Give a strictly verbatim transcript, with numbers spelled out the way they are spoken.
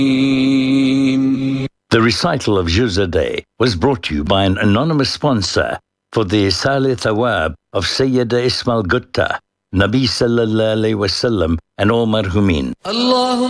The recital of Juz a Day was brought to you by an anonymous sponsor for the Isali Thawab of Sayyida Ismail Gutta, Nabi Sallallahu Alaihi Wasallam and all marhumin.